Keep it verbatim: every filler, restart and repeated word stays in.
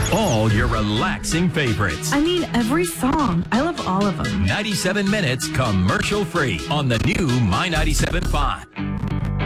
All your relaxing favorites. I mean, every song. I love all of them. ninety-seven minutes commercial free on the new My ninety-seven point five.